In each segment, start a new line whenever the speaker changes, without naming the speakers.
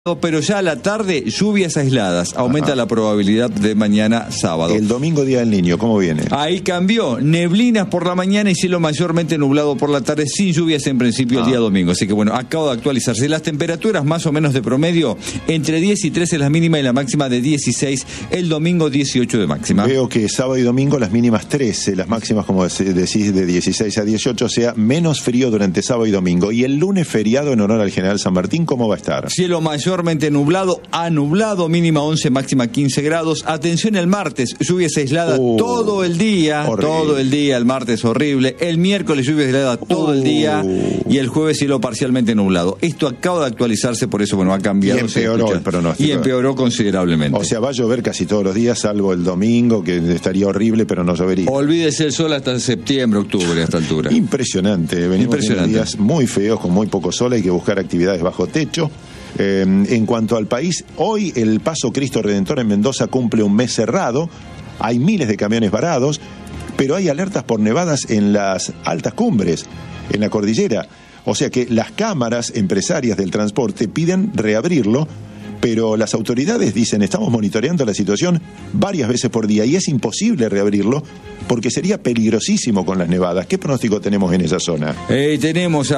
Pero ya a la tarde, lluvias aisladas. Aumenta la probabilidad de mañana sábado.
El domingo, Día del Niño, ¿cómo viene?
Ahí cambió. Neblinas por la mañana y cielo mayormente nublado por la tarde, sin lluvias en principio el día domingo. Así que bueno, acabo de actualizarse. Las temperaturas más o menos de promedio, entre 10 y 13 la mínima y la máxima de 16. El domingo 18 de máxima.
Veo que sábado y domingo las mínimas 13, las máximas, como decís, de 16 a 18, o sea, menos frío durante sábado y domingo. Y el lunes feriado en honor al General San Martín, ¿cómo va a estar?
Cielo mayormente nublado a nublado, mínima 11, máxima 15 grados. Atención el martes, lluvias aisladas todo el día. Horrible. Todo el día, el martes horrible. El miércoles lluvias aisladas todo el día. Y el jueves cielo parcialmente nublado. Esto acaba de actualizarse, por eso bueno, ha cambiado.
Y empeoró el pronóstico.
Y empeoró considerablemente.
O sea, va a llover casi todos los días, salvo el domingo, que estaría horrible, pero no llovería.
Olvídese el sol hasta septiembre, octubre, a esta altura.
Impresionante. Venimos de días muy feos, con muy poco sol, hay que buscar actividades bajo techo. En cuanto al país, hoy el Paso Cristo Redentor en Mendoza cumple un mes cerrado, hay miles de camiones varados, pero hay alertas por nevadas en las altas cumbres, en la cordillera. O sea que las cámaras empresarias del transporte piden reabrirlo, pero las autoridades dicen, estamos monitoreando la situación varias veces por día y es imposible reabrirlo porque sería peligrosísimo con las nevadas. ¿Qué pronóstico tenemos en esa zona?
Tenemos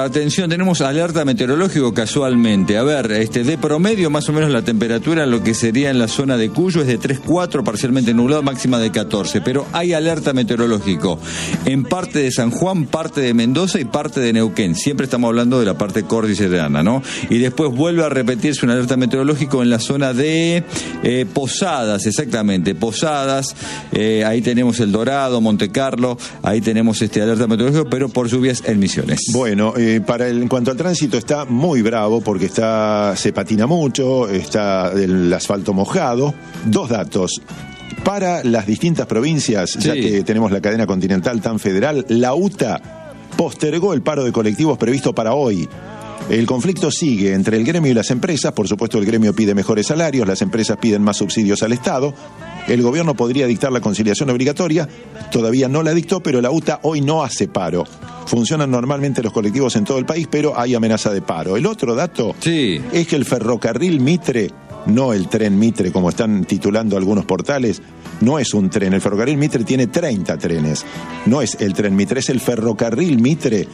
alerta meteorológico casualmente. A ver, de promedio más o menos la temperatura, lo que sería en la zona de Cuyo es de 3,4, parcialmente nublado, máxima de 14. Pero hay alerta meteorológico en parte de San Juan, parte de Mendoza y parte de Neuquén. Siempre estamos hablando de la parte cordillerana, ¿no? Y después vuelve a repetirse una alerta meteorológica en la zona de Posadas, exactamente, Posadas, ahí tenemos El Dorado, Monte Carlo, ahí tenemos alerta meteorológica, pero por lluvias en Misiones.
Bueno, en cuanto al tránsito está muy bravo porque se patina mucho, está el asfalto mojado. Dos datos. Para las distintas provincias, ya que tenemos la cadena continental tan federal, la UTA postergó el paro de colectivos previsto para hoy. El conflicto sigue entre el gremio y las empresas. Por supuesto, el gremio pide mejores salarios, las empresas piden más subsidios al Estado. El gobierno podría dictar la conciliación obligatoria, todavía no la dictó, pero la UTA hoy no hace paro. Funcionan normalmente los colectivos en todo el país, pero hay amenaza de paro. El otro dato es que el ferrocarril Mitre, no el tren Mitre como están titulando algunos portales, no es un tren. El ferrocarril Mitre tiene 30 trenes. No es el tren Mitre, es el ferrocarril Mitre.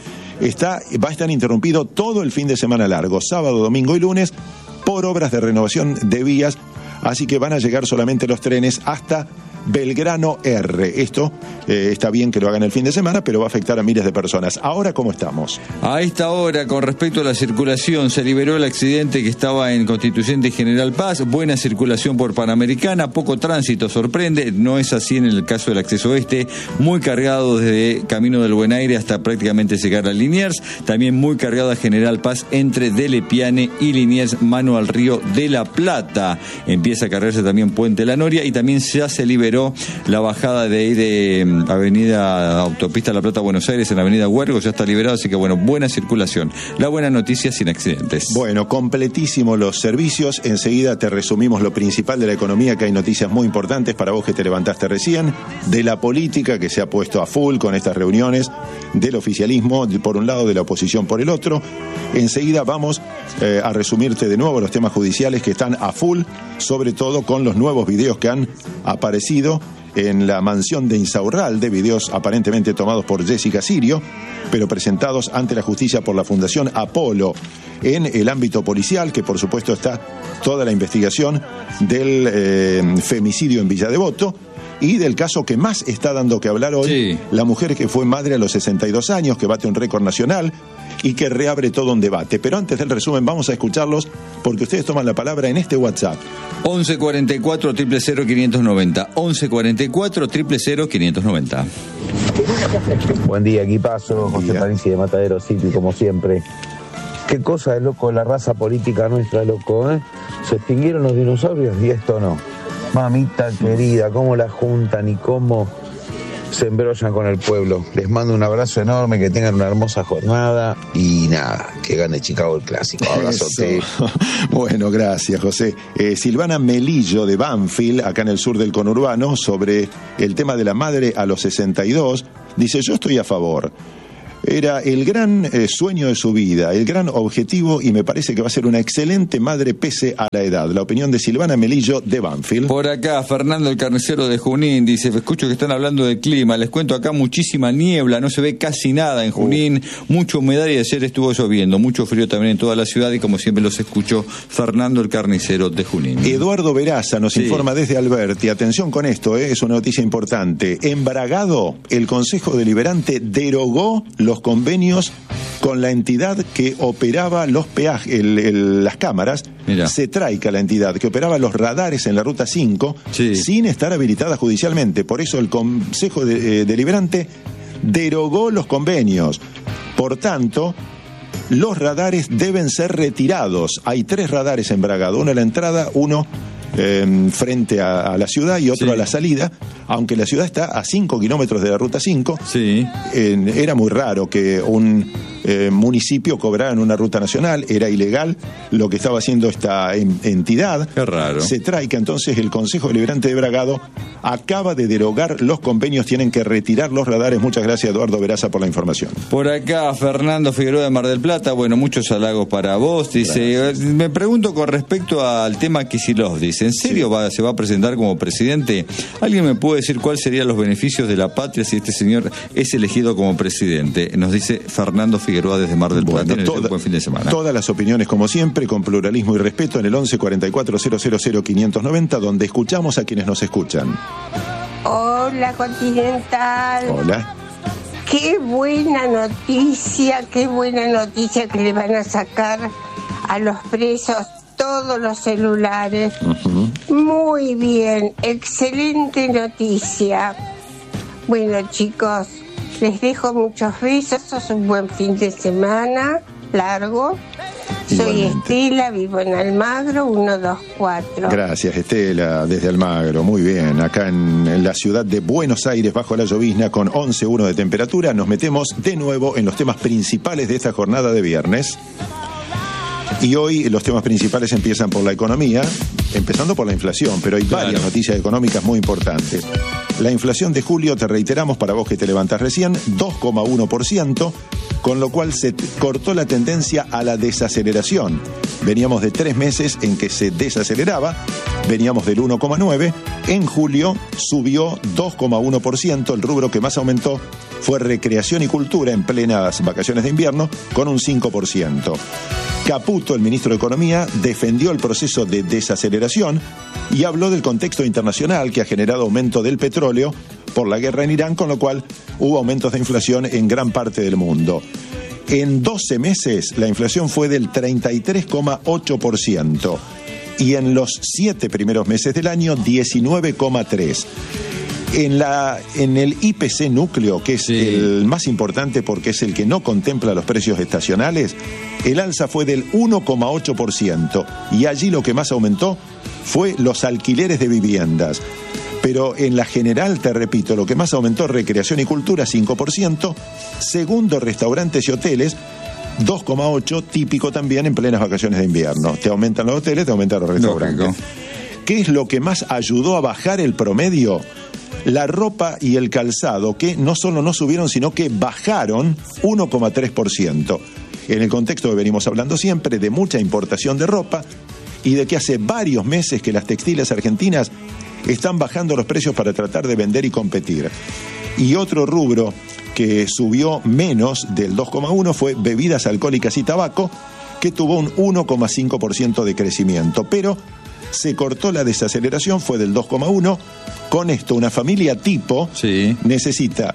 Va a estar interrumpido todo el fin de semana largo, sábado, domingo y lunes, por obras de renovación de vías. Así que van a llegar solamente los trenes hasta Belgrano R. Esto está bien que lo hagan el fin de semana, pero va a afectar a miles de personas. Ahora, ¿cómo estamos?
A esta hora, con respecto a la circulación, se liberó el accidente que estaba en Constituyente y General Paz. Buena circulación por Panamericana, poco tránsito, sorprende. No es así en el caso del acceso oeste. Muy cargado desde Camino del Buen Aire hasta prácticamente llegar a Liniers. También muy cargado a General Paz entre Delepiane y Liniers, mano al Río de la Plata. Empieza a cargarse también Puente La Noria y también ya se liberó la bajada de Avenida Autopista La Plata Buenos Aires en la Avenida Huergo, ya está liberado, así que bueno, buena circulación. La buena noticia, sin accidentes.
Bueno, completísimos los servicios. Enseguida te resumimos lo principal de la economía, que hay noticias muy importantes para vos que te levantaste recién, de la política que se ha puesto a full con estas reuniones, del oficialismo por un lado, de la oposición por el otro. Enseguida vamos a resumirte de nuevo los temas judiciales que están a full, sobre todo con los nuevos videos que han aparecido en la mansión de Insaurralde, videos aparentemente tomados por Jessica Sirio, pero presentados ante la justicia por la Fundación Apolo. En el ámbito policial, que por supuesto está toda la investigación del femicidio en Villa Devoto y del caso que más está dando que hablar hoy, la mujer que fue madre a los 62 años, que bate un récord nacional y que reabre todo un debate. Pero antes del resumen vamos a escucharlos porque ustedes toman la palabra en este WhatsApp.
1144 000 590. 1144 000 590.
Buen día, equipazo. José Parisi de Matadero City, como siempre. Qué cosa de loco la raza política nuestra, loco, ¿eh? Se extinguieron los dinosaurios y esto no. Mamita querida, cómo la juntan y cómo se embrollan con el pueblo. Les mando un abrazo enorme, que tengan una hermosa jornada y nada, que gane Chicago el clásico. Abrazote.
Bueno, gracias, José. Silvana Melillo de Banfield, acá en el sur del conurbano, sobre el tema de la madre a los 62, dice: yo estoy a favor. Era el gran sueño de su vida, el gran objetivo, y me parece que va a ser una excelente madre pese a la edad. La opinión de Silvana Melillo de Banfield.
Por acá, Fernando el Carnicero de Junín dice: escucho que están hablando de clima, les cuento acá muchísima niebla, no se ve casi nada en Junín, mucha humedad y ayer estuvo lloviendo, mucho frío también en toda la ciudad, y como siempre los escucho, Fernando el Carnicero de Junín.
Eduardo Veraza nos informa desde Alberti, atención con esto, es una noticia importante. En Bragado, el Consejo Deliberante derogó los convenios con la entidad que operaba los peajes, las cámaras. Mirá. Cetraica, la entidad que operaba los radares en la Ruta 5, sin estar habilitada judicialmente. Por eso el Consejo Deliberante derogó los convenios. Por tanto, los radares deben ser retirados. Hay 3 radares en Bragado, uno a la entrada, uno frente a la ciudad y otro a la salida, aunque la ciudad está a 5 kilómetros de la Ruta 5. Era muy raro que un municipio cobrara en una ruta nacional, era ilegal lo que estaba haciendo esta entidad.
Qué raro.
Cetraica, entonces el Consejo Deliberante de Bragado acaba de derogar los convenios, tienen que retirar los radares. Muchas gracias, Eduardo Veraza, por la información.
Por acá, Fernando Figueroa de Mar del Plata, bueno, muchos halagos para vos, dice, me pregunto con respecto al tema Kicillof, dice, ¿en serio se va a presentar como presidente? ¿Alguien me puede decir cuáles serían los beneficios de la patria si este señor es elegido como presidente? Nos dice Fernando Figueroa desde Mar del Plata. Buen fin de semana.
Todas las opiniones, como siempre, con pluralismo y respeto, en el 11 44 000 590, donde escuchamos a quienes nos escuchan.
Hola, Continental.
Hola.
Qué buena noticia que le van a sacar a los presos todos los celulares. Muy bien, excelente noticia. Bueno, chicos, les dejo muchos besos, un buen fin de semana largo. Soy Estela, vivo en Almagro, 124.
Gracias, Estela, desde Almagro. Muy bien, acá en la ciudad de Buenos Aires, bajo la llovizna, con 11,1 de temperatura. Nos metemos de nuevo en los temas principales de esta jornada de viernes. Y hoy los temas principales empiezan por la economía, empezando por la inflación, pero hay varias noticias económicas muy importantes. La inflación de julio, te reiteramos, para vos que te levantás recién, 2,1%, con lo cual se cortó la tendencia a la desaceleración. Veníamos de 3 meses en que se desaceleraba, veníamos del 1,9%, en julio subió 2,1%, el rubro que más aumentó fue recreación y cultura en plenas vacaciones de invierno, con un 5%. Caputo, el ministro de Economía, defendió el proceso de desaceleración y habló del contexto internacional que ha generado aumento del petróleo por la guerra en Irán, con lo cual hubo aumentos de inflación en gran parte del mundo. En 12 meses la inflación fue del 33,8% y en los 7 primeros meses del año 19,3%. En el IPC núcleo, que es el más importante porque es el que no contempla los precios estacionales, el alza fue del 1,8%, y allí lo que más aumentó fue los alquileres de viviendas. Pero en la general, te repito, lo que más aumentó recreación y cultura, 5%, segundo restaurantes y hoteles, 2,8%, típico también en plenas vacaciones de invierno. Te aumentan los hoteles, te aumentan los restaurantes. Lógico. ¿Qué es lo que más ayudó a bajar el promedio? La ropa y el calzado, que no solo no subieron, sino que bajaron 1,3%. En el contexto que venimos hablando siempre de mucha importación de ropa y de que hace varios meses que las textiles argentinas están bajando los precios para tratar de vender y competir. Y otro rubro que subió menos del 2,1% fue bebidas alcohólicas y tabaco, que tuvo un 1,5% de crecimiento. Pero se cortó la desaceleración, fue del 2,1%. Con esto, una familia tipo necesita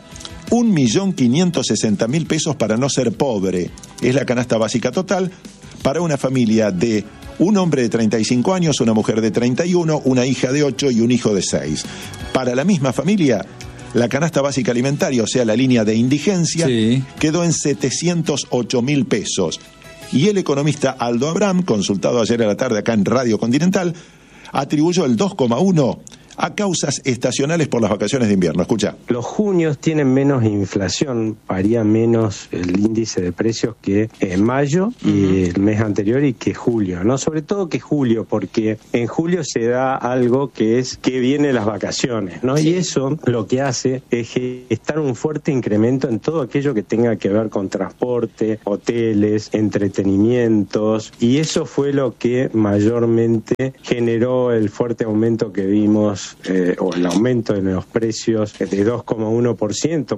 1.560.000 pesos para no ser pobre. Es la canasta básica total para una familia de un hombre de 35 años, una mujer de 31, una hija de 8 y un hijo de 6. Para la misma familia, la canasta básica alimentaria, o sea, la línea de indigencia, quedó en 708.000 pesos. Y el economista Aldo Abraham, consultado ayer a la tarde acá en Radio Continental, atribuyó el 2,1% a causas estacionales por las vacaciones de invierno. Escucha.
Los junios tienen menos inflación, varía menos el índice de precios que mayo y el mes anterior y que julio, ¿no? Sobre todo que julio, porque en julio se da algo que es que vienen las vacaciones, ¿no? Y eso lo que hace es gestar un fuerte incremento en todo aquello que tenga que ver con transporte, hoteles, entretenimientos, y eso fue lo que mayormente generó el fuerte aumento que vimos, o el aumento de los precios de 2,1%.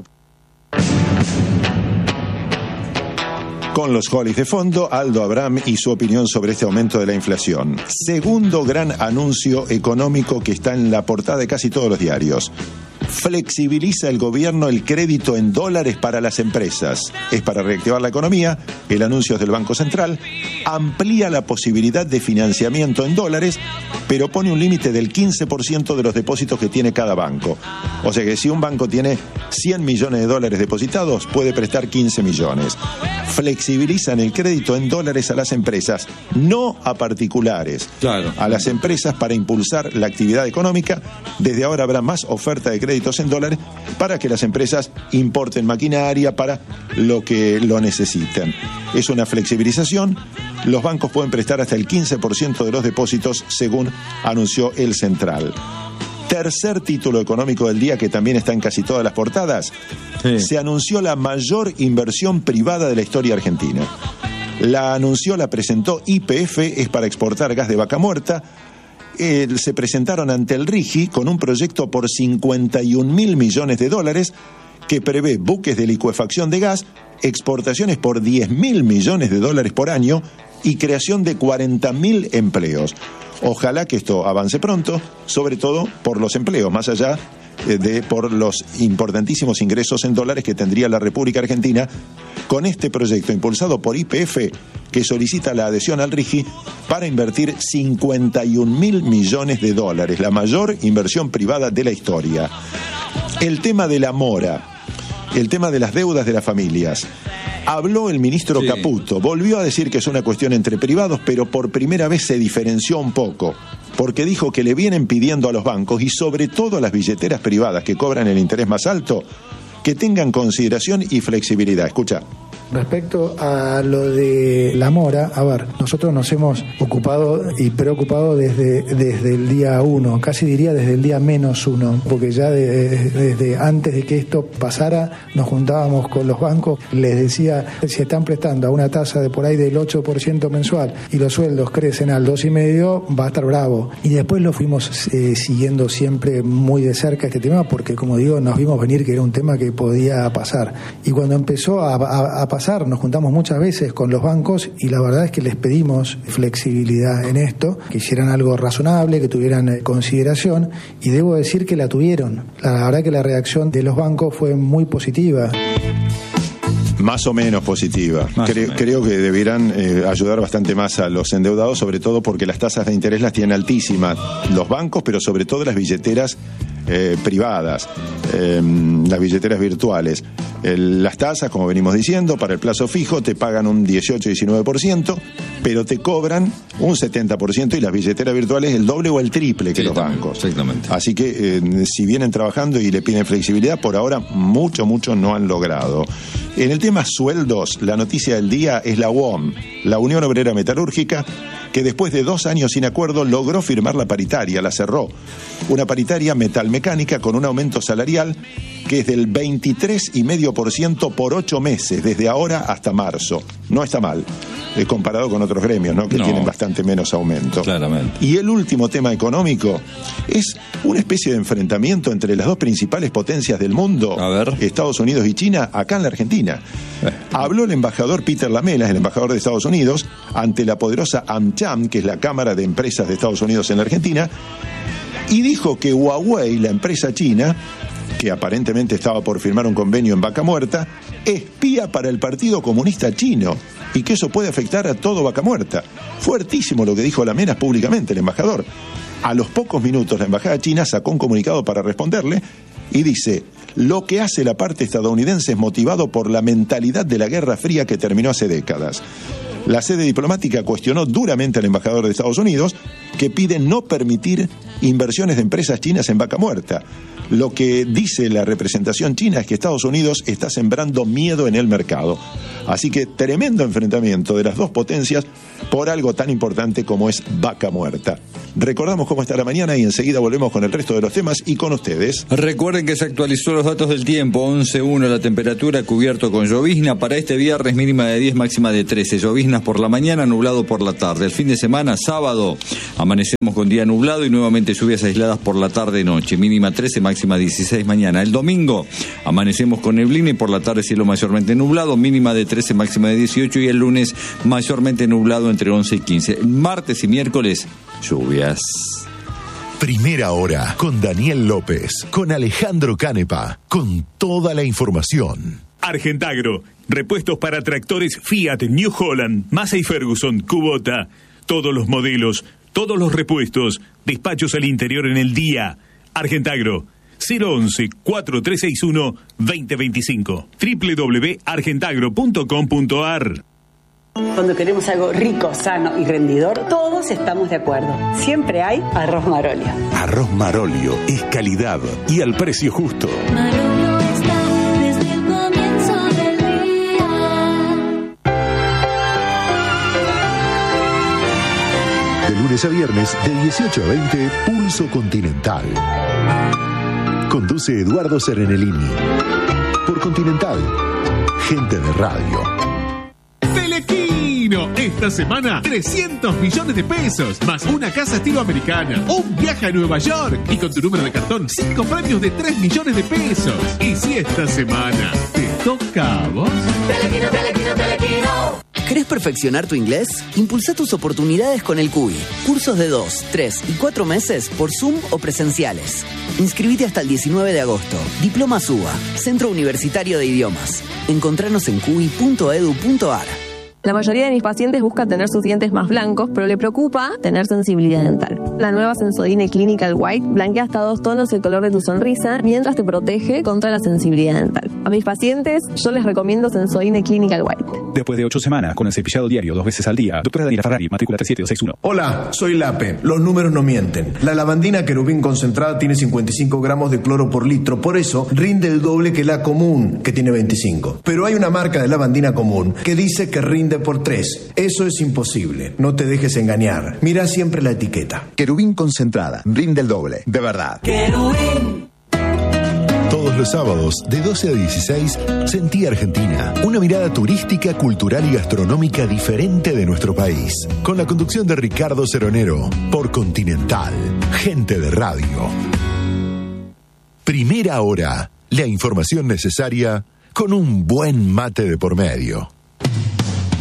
Con los Hollies de fondo, Aldo Abraham y su opinión sobre este aumento de la inflación. Segundo gran anuncio económico que está en la portada de casi todos los diarios. Flexibiliza el gobierno el crédito en dólares para las empresas. Es para reactivar la economía. El anuncio es del Banco Central. Amplía la posibilidad de financiamiento en dólares, pero pone un límite del 15% de los depósitos que tiene cada banco. O sea que si un banco tiene 100 millones de dólares depositados, puede prestar 15 millones. Flexibilizan el crédito en dólares a las empresas, no a particulares.
Claro.
A las empresas para impulsar la actividad económica. Desde ahora habrá más oferta de créditos en dólares para que las empresas importen maquinaria para lo que lo necesiten. Es una flexibilización. Los bancos pueden prestar hasta el 15% de los depósitos, según anunció el Central. Tercer título económico del día, que también está en casi todas las portadas. Sí. Se anunció la mayor inversión privada de la historia argentina. La presentó YPF, es para exportar gas de vaca muerta. Se presentaron ante el RIGI con un proyecto por 51.000 millones de dólares que prevé buques de licuefacción de gas, exportaciones por 10.000 millones de dólares por año y creación de 40.000 empleos. Ojalá que esto avance pronto, sobre todo por los empleos, más allá de por los importantísimos ingresos en dólares que tendría la República Argentina con este proyecto impulsado por YPF, que solicita la adhesión al RIGI para invertir 51.000 millones de dólares, la mayor inversión privada de la historia. El tema de la mora, el tema de las deudas de las familias. Habló el ministro Caputo, volvió a decir que es una cuestión entre privados, pero por primera vez se diferenció un poco, porque dijo que le vienen pidiendo a los bancos y sobre todo a las billeteras privadas que cobran el interés más alto, que tengan consideración y flexibilidad. Escucha.
Respecto a lo de la mora, a ver, nosotros nos hemos ocupado y preocupado desde el día 1, casi diría desde el día -1, porque ya desde antes de que esto pasara nos juntábamos con los bancos, les decía, si están prestando a una tasa de por ahí del 8% mensual y los sueldos crecen al 2,5%, va a estar bravo. Y después lo fuimos siguiendo siempre muy de cerca este tema, porque como digo, nos vimos venir que era un tema que podía pasar. Y cuando empezó a pasar, nos juntamos muchas veces con los bancos y la verdad es que les pedimos flexibilidad en esto, que hicieran algo razonable, que tuvieran consideración, y debo decir que la tuvieron. La verdad que la reacción de los bancos fue muy positiva.
Más o menos positiva. Creo que debieran ayudar bastante más a los endeudados, sobre todo porque las tasas de interés las tienen altísimas los bancos, pero sobre todo las billeteras privadas, las billeteras virtuales. Las tasas, como venimos diciendo, para el plazo fijo te pagan un 18-19%, pero te cobran un 70%, y las billeteras virtuales el doble o el triple que los bancos.
Exactamente.
Así que si vienen trabajando y le piden flexibilidad, por ahora mucho no han logrado. En el tema sueldos, la noticia del día es la UOM, la Unión Obrera Metalúrgica, que después de 2 años sin acuerdo logró firmar la paritaria, la cerró. Una paritaria metalmecánica con un aumento salarial que es del 23,5% por 8 meses, desde ahora hasta marzo. No está mal, comparado con otros gremios, ¿no? Que tienen bastante menos aumento.
Claramente.
Y el último tema económico es una especie de enfrentamiento entre las dos principales potencias del mundo, Estados Unidos y China, acá en la Argentina. Habló el embajador Peter Lamela, el embajador de Estados Unidos, ante la poderosa AmCham, que es la Cámara de Empresas de Estados Unidos en la Argentina, y dijo que Huawei, la empresa china, que aparentemente estaba por firmar un convenio en Vaca Muerta, espía para el Partido Comunista Chino, y que eso puede afectar a todo Vaca Muerta. Fuertísimo lo que dijo Lamela públicamente, el embajador. A los pocos minutos la embajada china sacó un comunicado para responderle y dice: lo que hace la parte estadounidense es motivado por la mentalidad de la Guerra Fría que terminó hace décadas. La sede diplomática cuestionó duramente al embajador de Estados Unidos, que pide no permitir inversiones de empresas chinas en Vaca Muerta. Lo que dice la representación china es que Estados Unidos está sembrando miedo en el mercado. Así que tremendo enfrentamiento de las dos potencias por algo tan importante como es Vaca Muerta. Recordamos cómo está la mañana y enseguida volvemos con el resto de los temas y con ustedes.
Recuerden que se actualizó los datos del tiempo. 11.1 la temperatura, cubierto con llovizna. Para este viernes mínima de 10, máxima de 13. Lloviznas por la mañana, nublado por la tarde. El fin de semana, sábado, amanecemos con día nublado y nuevamente lluvias aisladas por la tarde y noche. Mínima 13, máxima 16 mañana. El domingo amanecemos con neblina y por la tarde cielo mayormente nublado. Mínima de 13, máxima de 18. Y el lunes mayormente nublado entre 11 y 15. Martes y miércoles, lluvias.
Primera hora con Daniel López, con Alejandro Canepa, con toda la información.
Argentagro, repuestos para tractores Fiat, New Holland, Massey Ferguson, Kubota, todos los modelos, todos los repuestos, despachos al interior en el día. Argentagro, 011-4361-2025, www.argentagro.com.ar.
Cuando queremos algo rico, sano y rendidor, todos estamos de acuerdo. Siempre hay Arroz Marolio.
Arroz Marolio es calidad y al precio justo.
Marolio está desde el comienzo del día.
De lunes a viernes, de 18 a 20, Pulso Continental. Conduce Eduardo Serenellini. Por Continental, gente de radio.
Telequino, esta semana 300 millones de pesos, más una casa estilo americana, un viaje a Nueva York y con tu número de cartón 5 premios de 3 millones de pesos. Y si esta semana te toca a vos...
Telequino, Telequino, Telequino. ¿Querés perfeccionar tu inglés? Impulsa tus oportunidades con el CUI. Cursos de 2, 3 y 4 meses por Zoom o presenciales. Inscribite hasta el 19 de agosto. Diploma SUBA, Centro Universitario de Idiomas. Encontranos en cui.edu.ar.
La mayoría de mis pacientes buscan tener sus dientes más blancos, pero le preocupa tener sensibilidad dental. La nueva Sensodyne Clinical White blanquea hasta 2 tonos el color de tu sonrisa mientras te protege contra la sensibilidad dental. A mis pacientes yo les recomiendo Sensodyne Clinical White.
Después de 8 semanas con el cepillado diario 2 veces al día, doctora Daniela Ferrari, matrícula 37261.
Hola, soy Lape. Los números no mienten. La lavandina Querubín concentrada tiene 55 gramos de cloro por litro, por eso rinde el doble que la común, que tiene 25. Pero hay una marca de lavandina común que dice que rinde por 3. Eso es imposible. No te dejes engañar. Mira siempre la etiqueta.
Querubín concentrada. Rinde el doble. De verdad.
Querubín. Todos los sábados, de 12 a 16, Sentí Argentina. Una mirada turística, cultural y gastronómica diferente de nuestro país. Con la conducción de Ricardo Ceronero. Por Continental. Gente de radio. Primera hora. La información necesaria con un buen mate de por medio.